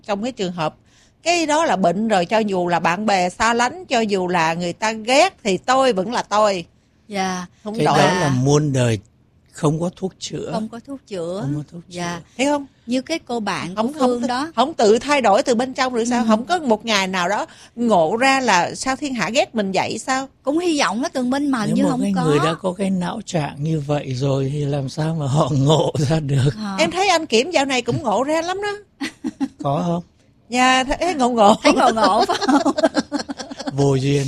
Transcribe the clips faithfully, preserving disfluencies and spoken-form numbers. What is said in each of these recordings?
trong cái trường hợp cái đó là bệnh rồi, cho dù là bạn bè xa lánh, cho dù là người ta ghét thì tôi vẫn là tôi. Dạ. Yeah. Không cái đổi. Đó là muôn đời không có thuốc chữa. Không có thuốc chữa. Không có thuốc chữa. Dạ. Thấy không? Như cái cô bạn không, của Phương không, đó. Không tự thay đổi từ bên trong rồi sao? Ừ. Không có một ngày nào đó ngộ ra là sao thiên hạ ghét mình vậy sao? Cũng hy vọng nó Tường Minh mà nếu như một không cái có. Người đã có cái não trạng như vậy rồi thì làm sao mà họ ngộ ra được? À. Em thấy anh Kiểm dạo này cũng ngộ ra lắm đó. Có không? Dạ, thấy ngộ ngộ. Thấy ngộ ngộ phải không? Vô duyên.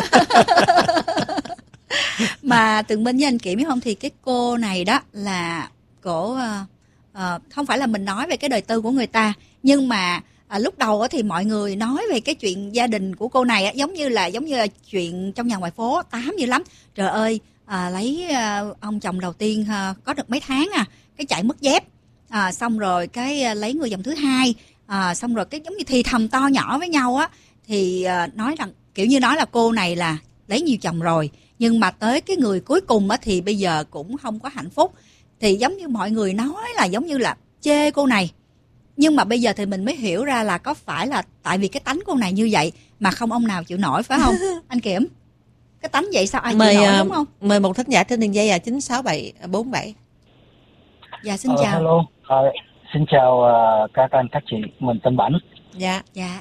Mà Tường Minh với anh Kiểm biết không, thì cái cô này đó là cổ uh, uh, không phải là mình nói về cái đời tư của người ta, nhưng mà uh, lúc đầu thì mọi người nói về cái chuyện gia đình của cô này giống như là giống như là chuyện trong nhà ngoài phố tám dữ lắm. Trời ơi, uh, lấy uh, ông chồng đầu tiên uh, có được mấy tháng à, cái chạy mất dép, uh, xong rồi cái uh, lấy người chồng thứ hai, uh, xong rồi cái giống như thì thầm to nhỏ với nhau á, thì uh, nói rằng kiểu như nói là cô này là lấy nhiều chồng rồi, nhưng mà tới cái người cuối cùng á thì bây giờ cũng không có hạnh phúc. Thì giống như mọi người nói là giống như là chê cô này. Nhưng mà bây giờ thì mình mới hiểu ra là có phải là tại vì cái tánh cô này như vậy mà không ông nào chịu nổi, phải không anh Kiểm? Cái tánh vậy sao ai mời, chịu nổi, đúng không? Mời một thính giả trên đường dây là chín sáu bảy bốn bảy. Dạ xin uh, chào. Hello, uh, xin chào uh, các anh các chị, mình tên Bảnh. Dạ. Dạ.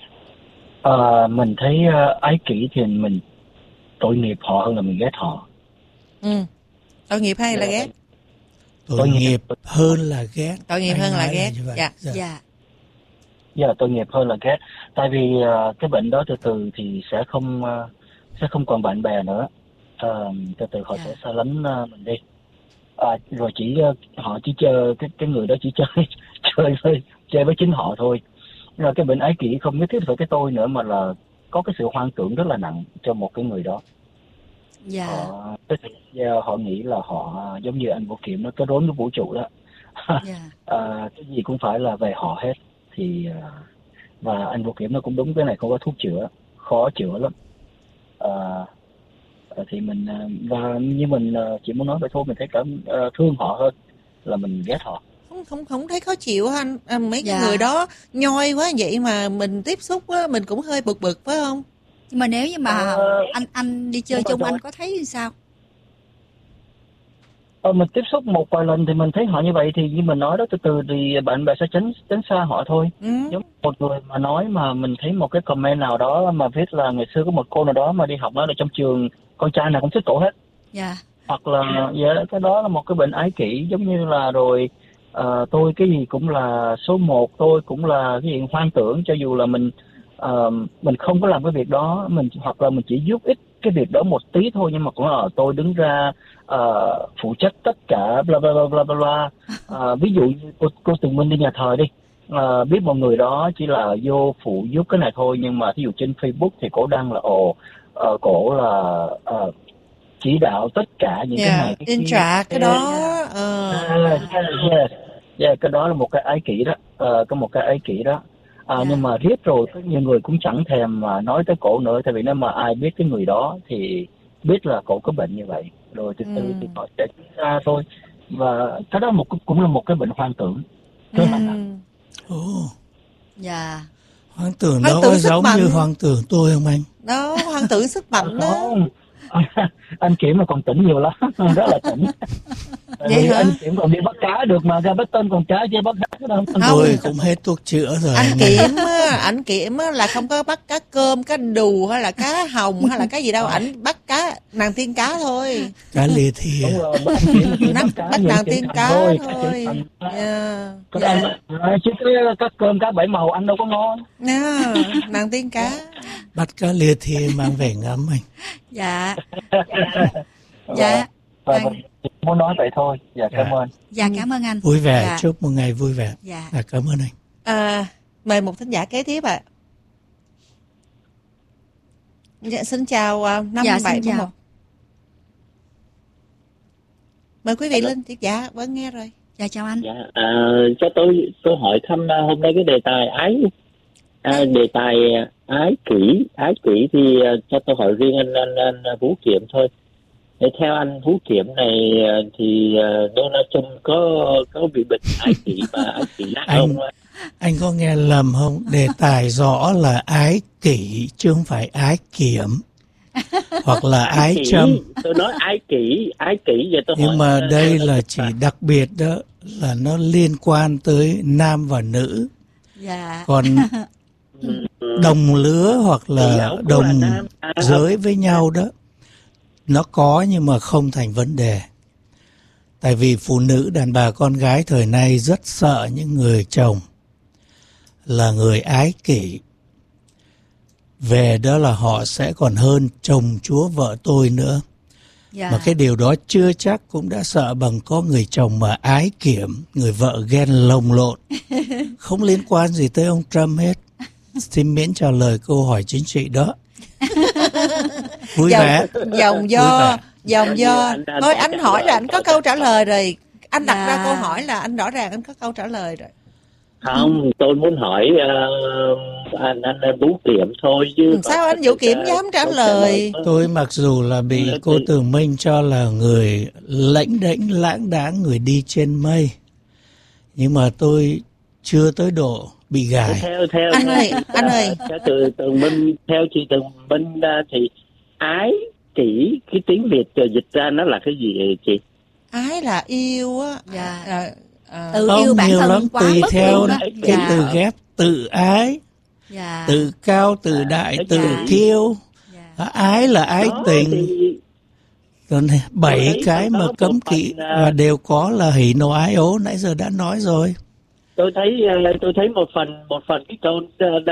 Uh, mình thấy uh, ái kỷ thì mình tội nghiệp họ hơn là mình ghét họ. Ừ. Tội nghiệp hay là ghét? Tội, tội nghiệp hơn là ghét. Tội nghiệp hơn là ghét. Là dạ. Dạ. Dạ. Dạ, tội nghiệp hơn là ghét. Tại vì uh, cái bệnh đó từ từ thì sẽ không uh, sẽ không còn bạn bè nữa. Uh, từ từ họ dạ. sẽ xa lánh uh, mình đi. Uh, rồi chỉ uh, họ chỉ chơi cái cái người đó chỉ chơi chơi với chơi với chính họ thôi. Rồi cái bệnh ái kỷ không nhất thiết phải cái tôi nữa, mà là có cái sự hoang tưởng rất là nặng cho một cái người đó. Dạ. Họ, họ nghĩ là họ giống như anh Vũ Kiểm nó cái rối cái vũ trụ đó. Dạ. à, cái gì cũng phải là về họ hết. Thì và anh Vũ Kiểm nó cũng đúng, cái này không có thuốc chữa, khó chữa lắm. À, thì mình và như mình chỉ muốn nói vậy thôi, mình thấy cảm uh, thương họ hơn là mình ghét họ. Không không không thấy khó chịu anh à, mấy dạ. cái người đó nhoi quá vậy mà mình tiếp xúc á, mình cũng hơi bực bực phải không? Nhưng mà nếu như mà à, anh anh đi chơi chung anh có thấy sao? Ờ, mình tiếp xúc một vài lần thì mình thấy họ như vậy, thì như mình nói đó, từ từ thì bạn bè sẽ tránh tránh xa họ thôi. Ừ. Giống một người mà nói mà mình thấy một cái comment nào đó mà viết là ngày xưa có một cô nào đó mà đi học nói là trong trường con trai nào cũng thích cổ hết. Dạ. Hoặc là dạ, cái đó là một cái bệnh ái kỷ, giống như là rồi uh, tôi cái gì cũng là số một, tôi cũng là cái gì hoang tưởng, cho dù là mình uh, mình không có làm cái việc đó, mình hoặc là mình chỉ giúp ích cái việc đó một tí thôi, nhưng mà cũng là tôi đứng ra uh, phụ trách tất cả bla bla bla bla bla. Uh, ví dụ như cô, cô Tường Minh đi nhà thờ đi, uh, biết một người đó chỉ là vô phụ giúp cái này thôi, nhưng mà ví dụ trên Facebook thì cổ đăng là ồ uh, cổ là uh, chỉ đạo tất cả những yeah, cái này cái in trả cái đó. uh. uh, yes, yeah, cái đó là một cái ái kỷ đó, uh, có một cái ái kỷ đó. À, yeah. Nhưng mà riết rồi có nhiều người cũng chẳng thèm mà nói tới cổ nữa, tại vì nếu mà ai biết cái người đó thì biết là cổ có bệnh như vậy, rồi từ từ ừ. thì họ sẽ tránh ra thôi. Và cái đó một cũng là một cái bệnh hoang tưởng. Ừ. Ồ. Dạ. Hoang tưởng đó có giống mạnh. Như hoang tưởng tôi không anh? Đó, hoang tưởng sức mạnh đó. Anh Kiểm mà còn tỉnh nhiều lắm, rất là tỉnh. Vậy hả? Anh Kiểm còn đi bắt cá được mà, ra bắt tên còn cá chứ bắt cá đâu. Tôi cũng hết thuốc chữa rồi. Anh Kiểm á, anh Kiểm á là không có bắt cá cơm, cá đù hay là cá hồng hay là cái gì đâu, ảnh bắt cá nàng tiên cá thôi. Cá lìa thìa. Bắt, bắt nàng tiên cá thôi. thôi. Yeah. Yeah. Chứ cái cá cơm cá bảy màu anh đâu có ngon. Yeah, nàng tiên cá. Bắt cá lìa thìa mang về ngắm anh. Dạ. Dạ. Và anh... mình muốn nói vậy thôi. Dạ, dạ. Cảm ơn. Dạ, cảm ơn anh. Vui vẻ, dạ. Chúc một ngày vui vẻ. Dạ. Dạ, cảm ơn anh. À, mời một thính giả kế tiếp ạ. À. Dạ, xin chào năm dạ, bảy bốn một. Mời quý vị lên. Dạ, vẫn nghe rồi. Dạ, chào anh. Dạ, à, cho tôi câu hỏi thăm hôm nay cái đề tài ái à, đề tài ái kỷ ái kỷ thì uh, cho tôi hỏi riêng anh anh, anh Vũ Kiểm thôi. Thế theo anh Vũ Kiểm này thì Donald Trump có có bị bệnh ái kỷ và ái kỷ nặng không? Anh có nghe lầm không? Đề tài rõ là ái kỷ chứ không phải ái kiểm hoặc là ái, ái châm. Tôi nói ái kỷ, ái kỷ vậy tôi. Nhưng hỏi mà đây là chỉ đặc biệt đó là nó liên quan tới nam và nữ. Dạ. Còn đồng lứa hoặc là đồng giới với nhau đó, nó có nhưng mà không thành vấn đề. Tại vì phụ nữ, đàn bà, con gái thời nay rất sợ những người chồng là người ái kỷ. Về đó là họ sẽ còn hơn chồng chúa vợ tôi nữa. Dạ. Mà cái điều đó chưa chắc cũng đã sợ bằng có người chồng mà ái kiểm, người vợ ghen lồng lộn. Không liên quan gì tới ông Trump hết. Xin miễn trả lời câu hỏi chính trị đó. Vui vẻ. Dòng do, dòng do. Thôi anh hỏi là anh có câu trả lời rồi. Anh đặt dạ. ra câu hỏi là anh rõ ràng anh có câu trả lời rồi. Không, tôi muốn hỏi uh, anh anh Vũ Kiểm thôi chứ. Sao anh Vũ Kiểm dám trả lời? Tôi mặc dù là bị cô Tường Minh cho là người lãnh đễnh lãng đãng, người đi trên mây, nhưng mà tôi chưa tới độ bị gài. Theo theo anh ơi, anh ơi. Theo từ Tường Minh, theo chị Tường Minh thì ái kỷ, cái tiếng Việt dịch ra nó là cái gì vậy chị? Ái là yêu á. Dạ. À, à, tự không, yêu bản nhiều thân lắm, quá tùy mức theo luôn á. cái Dạ. từ ghép tự ái, Dạ. tự cao, tự đại, dạ. tự thiêu. Dạ. Ái là ái Đó, tình. thì... Rồi bảy cái mà cấm kỵ và đều có là hỉ nộ ái ố, nãy giờ đã nói rồi. Tôi thấy tôi thấy một phần một phần cái câu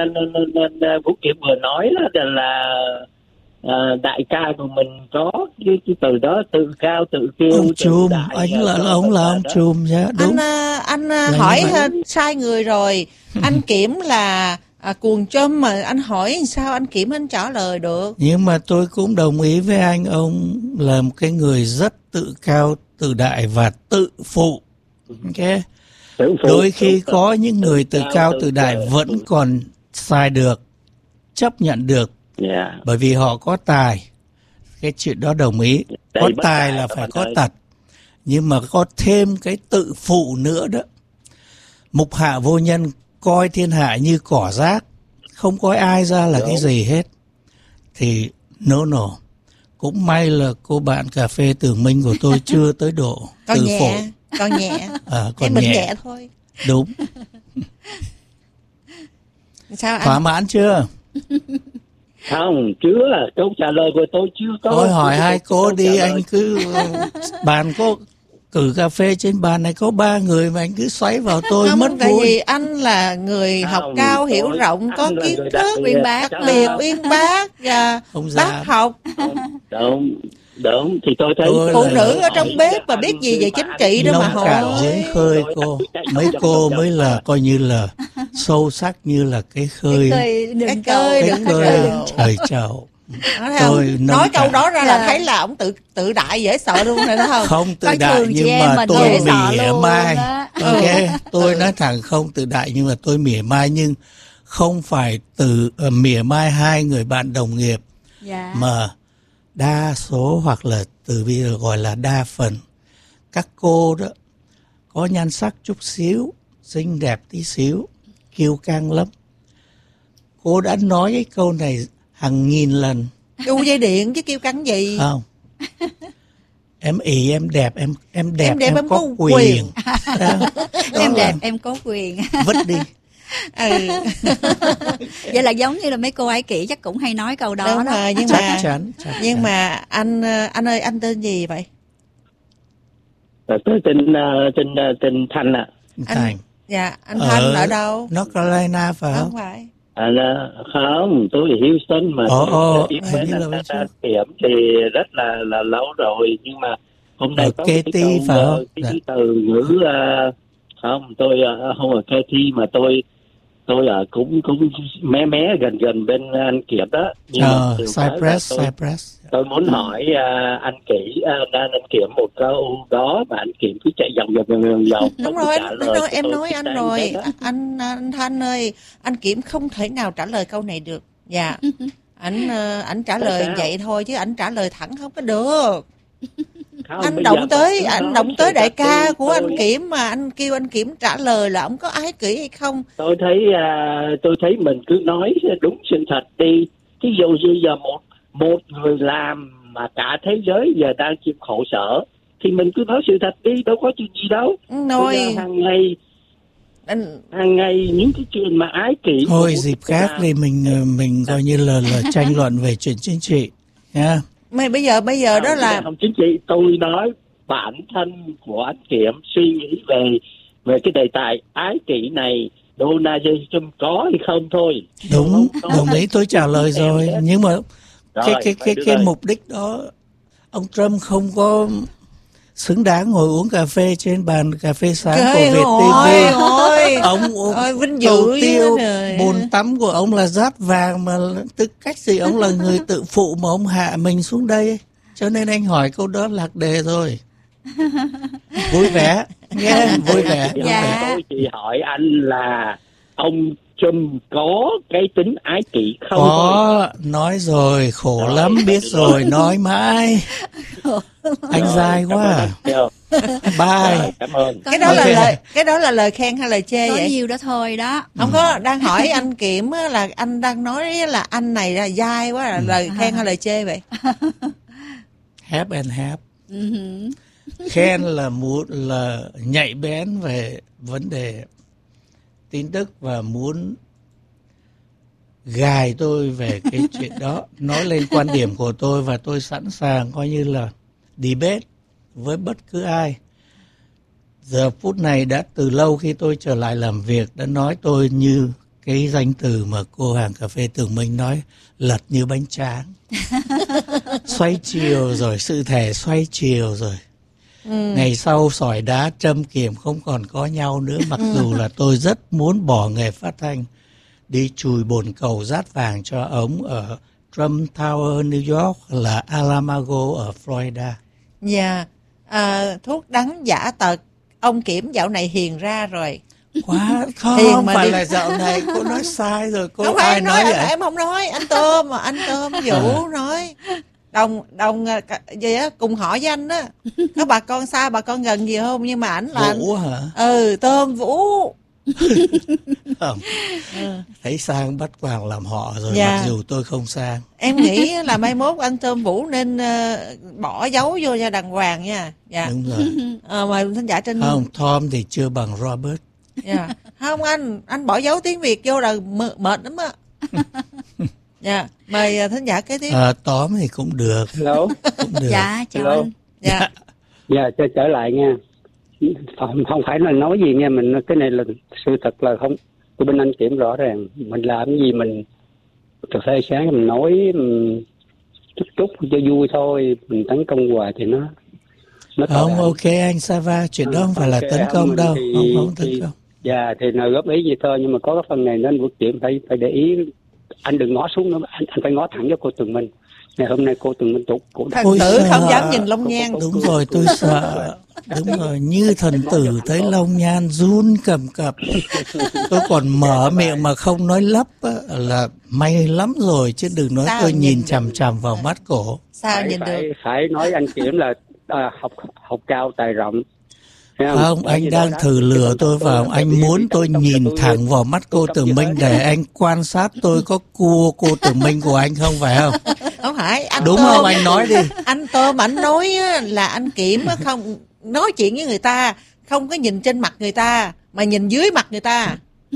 Vũ Kiểm vừa nói là là uh, đại ca của mình có cái, cái từ đó, tự cao tự kiêu. Ông Trùm, đại, anh là, là ông là ông Trùm nhá, đúng. Anh anh là hỏi sai người rồi. Anh Kiểm là à, cuồng Trump mà anh hỏi sao anh Kiểm anh trả lời được. Nhưng mà tôi cũng đồng ý với anh, ông là một cái người rất tự cao tự đại và tự phụ. Okay. Đôi khi có những người tự cao tự đại vẫn còn sai được, chấp nhận được, yeah. bởi vì họ có tài. Cái chuyện đó đồng ý. Có tài là phải có tật, nhưng mà có thêm cái tự phụ nữa đó. Mục hạ vô nhân, coi thiên hạ như cỏ rác, không coi ai ra là cái gì hết. Thì no no. Cũng may là cô bạn cà phê Tường Minh của tôi chưa tới độ còn tự nhẹ, phụ. Còn nhẹ, à, còn mình nhẹ. nhẹ thôi. Đúng. Sao anh? Thỏa mãn chưa? Không, chưa, câu trả lời của tôi chưa có. Thôi hỏi hai cô đi, anh cứ bàn có cử cà phê trên bàn này có ba người mà anh cứ xoáy vào tôi không, mất tại vui. vì anh là người không, học cao, hiểu tôi, rộng, có kiến thức, uyên bác, đặc biệt uyên bác và bác học. Đúng, đúng, thì tôi thấy tôi phụ nữ ở trong bếp và biết gì về chính trị đâu mà hỏi. Nông cạn giếng khơi cô, mấy cô mới là coi như là sâu sắc như là cái khơi, cái cái cơi cái đừng cơi trời trầu. Tôi nói câu đó ra là thấy là ông tự tự đại dễ sợ luôn rồi đó không? Không tự Coi đại nhưng mà tôi mỉa mai. Ok, tôi nói thẳng không tự đại nhưng mà tôi mỉa mai, nhưng không phải từ uh, mỉa mai hai người bạn đồng nghiệp, dạ. mà đa số hoặc là từ bây giờ gọi là đa phần các cô đó có nhan sắc chút xíu, xinh đẹp tí xíu, kiêu căng lắm. Cô đã nói cái câu này hàng nghìn lần. Đu dây điện chứ kêu cắn gì? Không. Em ỷ em đẹp, em em đẹp, em, đẹp, em, em có, có quyền. quyền. Em đẹp, em có quyền. Vứt đi. Ừ. Vậy là giống như là mấy cô ái kỷ chắc cũng hay nói câu đó. Đúng đó. rồi, nhưng chắc mà chắn, chắc nhưng chắn. mà anh anh ơi, anh tên gì vậy? Tôi tên tên tên Thanh ạ. Thành. Anh, dạ, anh Thanh ở, ở đâu? North Carolina phải không? Không phải. À, không, tôi ở Houston mà. Ồ, ồ, Tôi hình như là bên đã Kiểm thì rất là là lâu rồi, nhưng mà hôm nay ở có Katy cái câu, phải không? cái, Dạ. cái từ ngữ uh, không, tôi uh, không ở Katy mà tôi tôi ở uh, cũng cũng mé mé gần gần bên anh Kiểm đó. Nhưng Ờ, mà Cypress, tôi, Cypress. tôi muốn hỏi uh, anh Kỷ, uh, anh, anh Kiểm một câu đó mà anh Kiểm cứ chạy vòng vòng vòng vòng vòng. Đúng rồi, anh, đúng rồi, em nói anh rồi. Anh anh Thanh ơi, anh Kiểm không thể nào trả lời câu này được. Dạ. Ảnh ảnh trả lời vậy thôi chứ ảnh trả lời thẳng không có được. Không, Anh bây động giờ tới, tôi anh nói động sự tới đại thật ca đi, của anh tôi- Kiểm mà anh kêu anh Kiểm trả lời là ông có ái kỷ hay không. tôi thấy à, tôi thấy mình cứ nói đúng sự thật đi. Ví dụ như giờ một một người làm mà cả thế giới giờ đang chịu khổ sở thì mình cứ nói sự thật đi, đâu có chuyện gì đâu. Nói Bây giờ hàng ngày anh hàng ngày những cái chuyện mà ái kỷ Thôi của dịp người khác ta- thì mình ờ, mình coi như là là tranh luận về chuyện chính trị nha. mày bây giờ bây giờ đó Không, là không chính trị, tôi nói bản thân của anh Kiểm suy nghĩ về về cái đề tài ái kỷ này, Donald Trump có hay không thôi. Đúng, Không có. đồng ý, tôi trả lời rồi. Em Nhưng mà Rồi, cái cái vậy cái được cái rồi. mục đích đó, ông Trump không có xứng đáng ngồi uống cà phê trên bàn cà phê sáng của trời Việt ơi, ti vi. ôi Ông ôi vinh cầu dự tiêu với trời. bồn tắm của ông là rát vàng, mà tư cách gì ông là người tự phụ mà ông hạ mình xuống đây. Cho nên anh hỏi câu đó lạc đề rồi. Vui vẻ, nghe vui vẻ. Dạ. Dạ. Tôi chỉ hỏi anh là ông Trump có cái tính ái kỷ không thôi. Có, nói rồi, khổ Rồi, lắm, biết được rồi, rồi. nói mãi. Anh Rồi, dài cảm ơn quá. anh nhiều. Bye. Rồi, cảm ơn. Cái đó là Ok. lời cái đó là lời khen hay lời chê Có vậy? nhiều đó thôi đó. Không có đang hỏi anh Kiểm á, là anh đang nói là anh này là dai quá, là lời khen hay lời chê vậy? Have and have. Ừ hử. Khen là muốn là nhạy bén về vấn đề tin tức và muốn gài tôi về cái chuyện đó, nói lên quan điểm của tôi, và tôi sẵn sàng coi như là debate với bất cứ ai. Giờ phút này đã từ lâu khi tôi trở lại làm việc đã nói tôi như cái danh từ mà cô hàng cà phê Tường Minh nói, lật như bánh tráng. Xoay chiều rồi, sự thể xoay chiều rồi. Ừ. Ngày sau sỏi đá Trâm Kiểm không còn có nhau nữa, mặc dù là tôi rất muốn bỏ nghề phát thanh, đi chùi bồn cầu rát vàng cho ống ở Trump Tower, New York, là Alamago ở Florida. Dạ. À, thuốc đắng giả tật, ông Kiểm dạo này hiền ra rồi. Quá không, Hiền mà phải đi. là dạo này cô nói sai rồi. Cô Không phải ai em nói nói, vậy? em không nói, anh Tôm mà anh Tôm Vũ nói. Đồng đồng à, cả- gì á, cùng họ với anh á. Có bà con xa bà con gần gì không, nhưng mà ảnh là anh. Vũ hả? Ừ, Tôm Vũ. Không. Thấy sang bắt quàng làm họ rồi, Dạ. mặc dù tôi không sang. Em nghĩ là mai mốt anh Tôm Vũ nên ờ, bỏ dấu vô cho đàng hoàng nha. Dạ. Đúng rồi. Ờ, mời thính giả trên. Không, Tom thì chưa bằng Robert. Dạ. Không anh, anh bỏ dấu tiếng Việt vô là mờ- mệt lắm á. Dạ, mời ờ, thính giả kế tiếp. À, Tom thì cũng được, Hello. cũng được. Dạ, chào Hello. anh. Dạ. Dạ, trở, trở lại nha. Không, không phải là nói gì nha, mình cái này là sự thật là không. Của bên anh Kiểm rõ ràng, mình làm cái gì mình cà phê sáng mình nói mình chút chút cho vui thôi, mình tấn công hoài thì nó nó tội Không, hại. ok anh Sava, chuyện đó không phải là Ok, tấn công mình đâu, thì- không, không tấn thì- công. Dạ, thì là góp ý gì thôi, nhưng mà có cái phần này nên vượt chuyện phải phải để ý. Anh đừng ngó xuống nữa, anh, anh phải ngó thẳng cho cô Tường Minh. Ngày hôm nay cô Tường Minh tục cũng Thần Ôi tử sợ. không dám nhìn lông nhan. Đúng rồi, tôi sợ. Đúng rồi, như thần tử thấy lông nhan run cầm cập. Tôi còn mở miệng mà không nói lắp á, là may lắm rồi, chứ đừng nói Sao tôi nhìn nhìn được? chằm chằm vào mắt cổ. Sao phải, nhìn phải, được? phải nói anh Kiểm là à, học học cao tài rộng. Thấy Không, Bởi anh vì đang đó- thử đó, lừa cái tôi công vào, là anh bởi vì muốn tấn tôi công nhìn cho tôi- thẳng vào mắt cô tôi Tường không Minh gì để hết. anh quan sát tôi có cua cô Tường Minh của anh không, phải không? Không phải anh Đúng Tôm, không, anh nói đi. anh Tôm ảnh nói á, là anh Kiểm á, không nói chuyện với người ta không có nhìn trên mặt người ta mà nhìn dưới mặt người ta.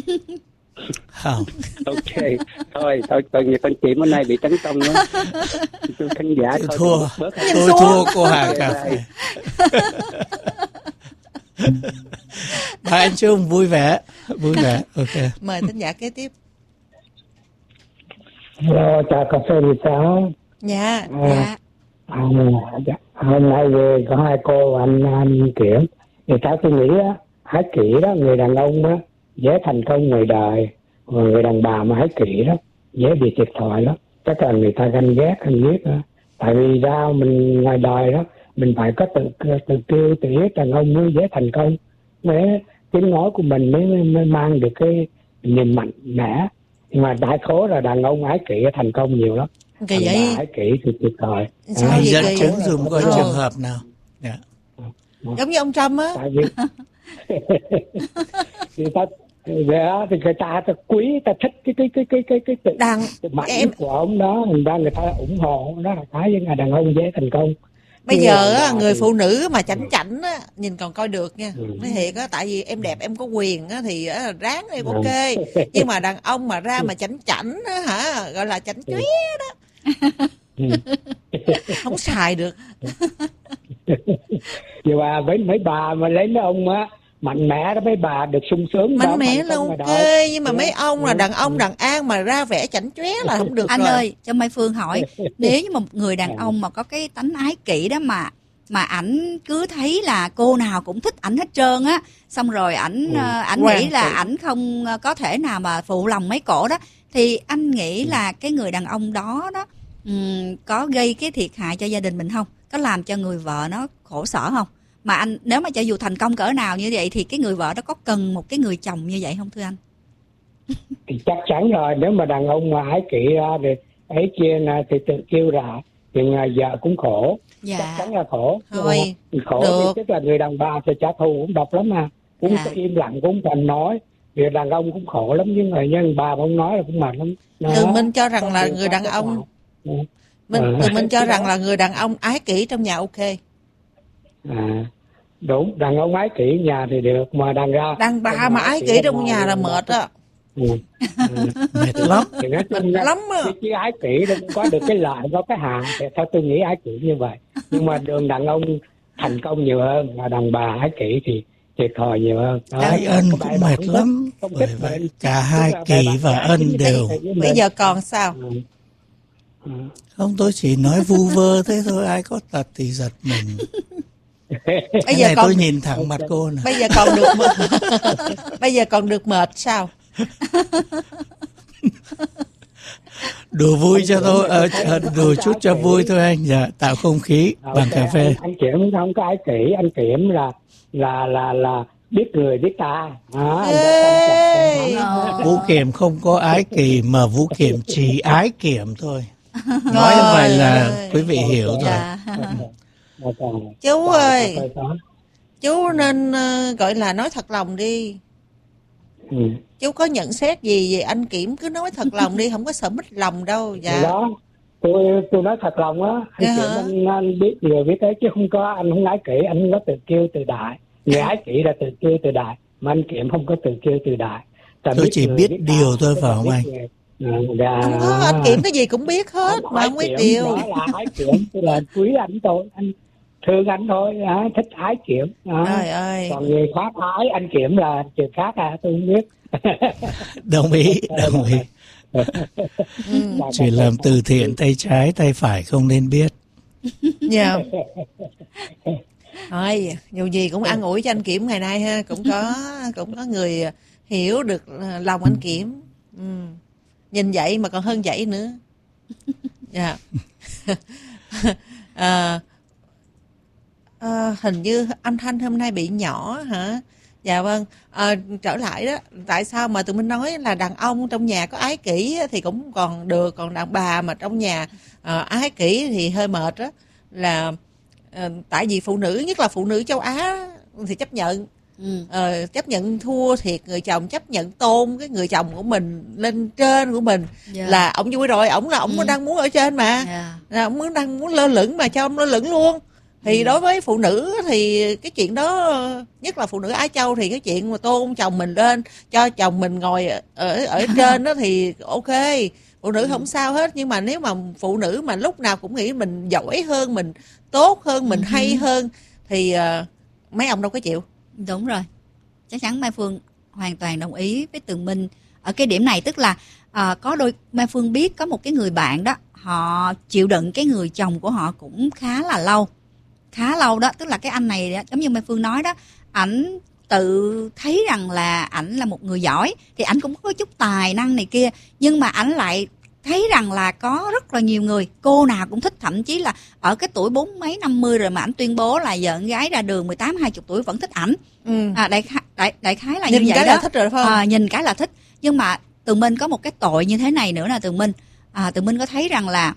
Không. Ok, thôi, thôi, tội nghiệp anh Kiểm hôm nay bị tấn công nữa. Tôi khán giả Tôi thôi, thua, bớt- bớt- tôi xuống. thua cô Hà cà phê. Bye anh Trung, vui vẻ, vui vẻ, ok. Mời thính giả kế tiếp. Hello, chào cà phê buổi sáng. Dạ. Dạ. À, dạ, hôm nay về có hai cô anh anh Kiểm. Thì theo tôi nghĩ á, ái kỷ đó, người đàn ông á dễ thành công ngoài đời, còn người đàn bà mà ái kỷ đó dễ bị thiệt thòi lắm. Chắc là người ta ganh ghét ganh ghét đó. Tại vì ra mình ngoài đời đó mình phải có tự tự tiêu tự biết đàn ông mới dễ thành công. Mới tiếng nói của mình mới mới mang được cái niềm mạnh mẽ. Nhưng mà đại số là đàn ông ái kỷ thành công nhiều lắm. Kỳ đàn vậy? bà ái kỷ thì tuyệt vời. Sao Anh vậy dẫn kỳ? chứng dùm coi Ờ. trường hợp nào. Dạ. Giống như ông Trump á. Tại vì người ta dạ, thì người ta ta quý, ta thích cái cái cái cái cái cái sự Đàn mạnh em của ông đó, thành ra người ta ủng hộ. Đó là cái với đàn ông dễ thành công. bây Chứ giờ á, đàn bà người thì- phụ nữ mà chảnh chảnh á nhìn còn coi được nha. Ừ. Nói thiệt á, tại vì em đẹp em có quyền á thì á, ráng em Ừ. ok. Nhưng mà đàn ông mà ra mà chảnh chảnh á hả, gọi là chảnh chóe đó, Ừ. không xài được. Nhưng mà với mấy bà mà lấy mấy ông á mạnh mẽ đó, mấy bà được sung sướng đó, Mạnh mẽ thành là công mà ok, đâu. nhưng mà Ừ. mấy ông là Ừ. đàn ông đàn an mà ra vẻ chảnh chóe là không được Anh rồi. ơi, cho Mai Phương hỏi, nếu như mà một người đàn ông mà có cái tánh ái kỷ đó mà mà ảnh cứ thấy là cô nào cũng thích ảnh hết trơn á, xong rồi ảnh Ừ. ờ, ảnh Hoàn nghĩ là toàn. ảnh không ờ, có thể nào mà phụ lòng mấy cổ đó, thì anh nghĩ là cái người đàn ông đó đó ừm, có gây cái thiệt hại cho gia đình mình không? Có làm cho người vợ nó khổ sở không? Mà anh nếu mà cho dù thành công cỡ nào như vậy thì cái người vợ đó có cần một cái người chồng như vậy không thưa anh? Thì chắc chắn rồi, nếu mà đàn ông mà ái kỷ ra thì ấy kia là thì tự kêu ra thì vợ cũng khổ. Chắc Dạ. chắn là khổ. Thôi, Thì khổ được. thì tức là người đàn bà thì trả thù cũng độc lắm mà, cũng Dạ. im lặng cũng không cần nói. Người đàn ông cũng khổ lắm, nhưng người nhân bà không nói là cũng mệt lắm. Đó. Tụi mình cho rằng Có là điều người có đàn kết ông quả. Ừ. mình Ờ. tụi mình cho Cái rằng đó. là người đàn ông ái kỷ trong nhà ok. À, đúng, đàn ông ái kỷ nhà thì được, mà đàn ra Đàn bà mà ái kỷ trong nhà là mệt á. Ừ. Ừ. Mệt lắm. Thì nói chung Lắm á. cái chữ ái kỷ nó cũng có được cái lợi, có cái hại. Thì theo tôi nghĩ ái kỷ như vậy, nhưng mà đường đàn ông thành công nhiều hơn, mà đàn bà ái kỷ thì thiệt thòi nhiều hơn. Đó. Cái Ân Có bài cũng bản mệt rất lắm. không Bởi thích vậy mình. cả hai Tức là Kỳ bài bản và giải Ân thích như thế đều. này với Bây mình. giờ còn sao? Ừ. Ừ. Không, tôi chỉ nói vu vơ thế thôi, ai có tật thì giật mình. Bây Cái giờ này còn tôi nhìn thẳng mặt cô nè. bây giờ còn được mệt. Bây giờ còn được mệt sao? Đùa vui cho tôi, ờ, ờ, đùa chút cho vui thôi anh. Dạ, tạo không khí Ờ, bằng cà phê. Anh, anh Kiểm không có ái kỷ, anh Kiểm là là là là biết người biết ta. À, anh Ê! Ờ. Vũ Kiểm không có ái kỷ, mà Vũ Kiểm chỉ ái kiểm thôi. Nói như Trời vậy là ơi. quý vị hiểu rồi. Dạ. Chú ơi, chú nên ờ, gọi là nói thật lòng đi. Ừ. Chú có nhận xét gì về anh Kiểm, cứ nói thật lòng đi, không có sợ mất lòng đâu. Thì Dạ. đó, tôi tôi nói thật lòng á, anh Dạ Kiểm hả? anh, anh biết người biết thế, chứ không có, anh không ái kỷ, anh không có tự kiêu tự đại. Người ái kỷ là tự kiêu tự đại, mà anh Kiểm không có tự kiêu tự đại. Ta Tôi chỉ người, biết ta, điều thôi, tức phải là không biết anh? người. Ừ, dạ. Không có, anh Kiểm cái gì cũng biết hết, Không, mà ái không biết Kiểm, điều. đó là ái Kiểm, tôi là quý anh thôi, anh thương anh thôi, à, thích ái Kiểm. À. Trời ơi. Còn người khác ái anh Kiểm là chuyện khác à, tôi không biết. Đồng ý, đồng ý. Ừ. Chỉ làm từ thiện tay trái, tay phải không nên biết. Dạ. Thôi, dù gì cũng an ủi cho anh Kiểm ngày nay ha, cũng có cũng có người hiểu được lòng anh Kiểm. Ừ. Nhìn vậy mà còn hơn vậy nữa. Dạ. à, à, hình như anh Thanh hôm nay bị nhỏ hả? Dạ vâng. À, trở lại đó, tại sao mà tụi mình nói là đàn ông trong nhà có ái kỷ thì cũng còn được, còn đàn bà mà trong nhà à, ái kỷ thì hơi mệt đó, là à, tại vì phụ nữ, nhất là phụ nữ châu Á thì chấp nhận. Ừ. Ờ, chấp nhận thua thiệt người chồng, chấp nhận tôn cái người chồng của mình lên trên của mình. Dạ. Là ổng vui rồi, ổng là ổng Ừ. đang muốn ở trên mà. Dạ. Là ổng muốn đang muốn lơ lửng mà cho ông lơ lửng luôn. Thì Ừ. đối với phụ nữ thì cái chuyện đó, nhất là phụ nữ Á Châu, thì cái chuyện mà tôn chồng mình lên, cho chồng mình ngồi ở ở trên đó thì ok, phụ nữ không sao hết. Nhưng mà nếu mà phụ nữ mà lúc nào cũng nghĩ mình giỏi hơn, mình tốt hơn, mình Ừ. hay hơn thì uh, mấy ông đâu có chịu. Đúng rồi, chắc chắn Mai Phương hoàn toàn đồng ý với Tường Minh ở cái điểm này. Tức là à, có đôi Mai Phương biết có một cái người bạn đó, họ chịu đựng cái người chồng của họ cũng khá là lâu, khá lâu đó. Tức là cái anh này đó, giống như Mai Phương nói đó, ảnh tự thấy rằng là ảnh là một người giỏi, thì ảnh cũng có chút tài năng này kia, nhưng mà ảnh lại thấy rằng là có rất là nhiều người, cô nào cũng thích, thậm chí là ở cái tuổi bốn mấy năm mươi rồi mà ảnh tuyên bố là vợ con gái ra đường mười tám hai mươi tuổi vẫn thích ảnh. Ừ. À, đại, khái, đại đại khái là Nhìn như vậy cái đó. là thích rồi phải không? À, nhìn cái là thích. Nhưng mà Tường Minh có một cái tội như thế này nữa là Tường Minh, à, Tường Minh có thấy rằng là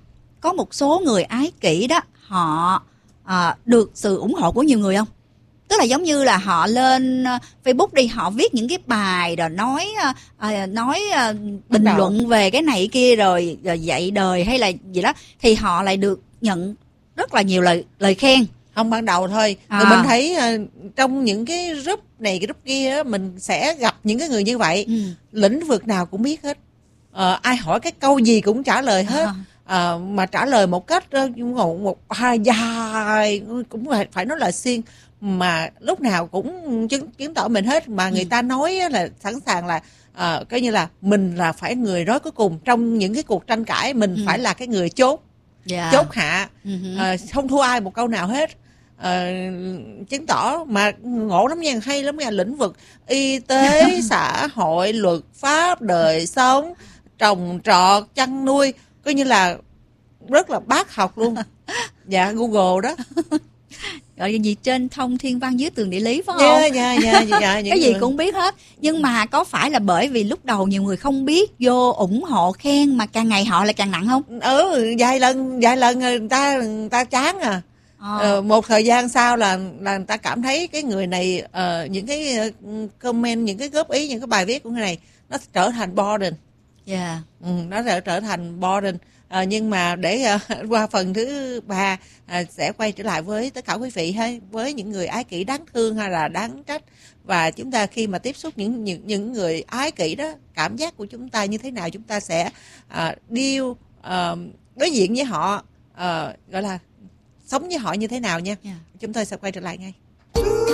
có một số người ái kỷ đó, họ à, được sự ủng hộ của nhiều người không? Tức là giống như là họ lên uh, Facebook đi, họ viết những cái bài rồi nói uh, uh, nói uh, bình đầu. luận về cái này kia rồi, rồi dạy đời hay là gì đó, thì họ lại được nhận rất là nhiều lời lời khen. Không, ban đầu thôi. À. Tụi mình thấy uh, trong những cái group này group kia mình sẽ gặp những cái người như vậy. Ừ. Lĩnh vực nào cũng biết hết. Uh, ai hỏi cái câu gì cũng trả lời hết. À. Uh, mà trả lời một cách uh, một, một hai dài, cũng phải, phải nói là xuyên, mà lúc nào cũng chứng chứng tỏ mình hết. Mà người ừ. ta nói là sẵn sàng là uh, coi như là mình là phải người nói cuối cùng trong những cái cuộc tranh cãi, mình ừ. phải là cái người chốt. Yeah. Chốt hạ. Uh-huh. uh, không thua ai một câu nào hết. Uh, chứng tỏ mà ngộ lắm nha, hay lắm nha. Lĩnh vực y tế, xã hội, luật pháp, đời sống, trồng trọt, chăn nuôi, coi như là rất là bác học luôn. Dạ, Google đó. Gọi là gì, trên thông thiên văn dưới tường địa lý phải không? Dạ, dạ, dạ, dạ, cái gì người... cũng biết hết. Nhưng mà có phải là bởi vì lúc đầu nhiều người không biết vô ủng hộ khen mà càng ngày họ lại càng nặng không? Ừ, vài lần vài lần người ta người ta chán à. À. Ờ, một thời gian sau là là người ta cảm thấy cái người này uh, những cái comment, những cái góp ý, những cái bài viết của người này nó trở thành boring. Yeah. Ừ, nó sẽ trở thành boring. À, nhưng mà để uh, qua phần thứ ba uh, sẽ quay trở lại với tất cả quý vị hay với những người ái kỷ đáng thương hay là đáng trách, và chúng ta khi mà tiếp xúc những những những người ái kỷ đó, cảm giác của chúng ta như thế nào, chúng ta sẽ uh, deal uh, đối diện với họ, uh, gọi là sống với họ như thế nào nha. Yeah. Chúng tôi sẽ quay trở lại ngay.